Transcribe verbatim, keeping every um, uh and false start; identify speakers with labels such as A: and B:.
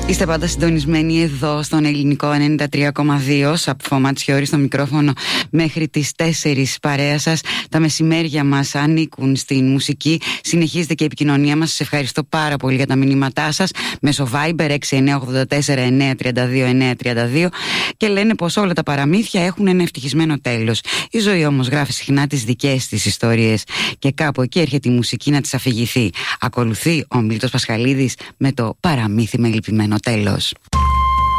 A: Είστε πάντα συντονισμένοι εδώ στον ελληνικό ενενήντα τρία κόμμα δύο. Σαπφό Ματσιώρη στο μικρόφωνο μέχρι τις τέσσερις. Παρέα σας. Τα μεσημέρια μας ανήκουν στην μουσική. Συνεχίζεται και η επικοινωνία μας. Σας ευχαριστώ πάρα πολύ για τα μηνύματά σας μέσω Viber έξι εννιά ογδόντα τέσσερα εννιά τριάντα δύο εννιά τριάντα δύο και λένε πως όλα τα παραμύθια έχουν ένα ευτυχισμένο τέλος. Η ζωή όμως γράφει συχνά τις δικές της ιστορίες και κάπου εκεί έρχεται η μουσική να τις αφηγηθεί. Ακολουθεί ο Μίλτος Πασχαλίδης με το παραμύθι με λυπημένο τέλος.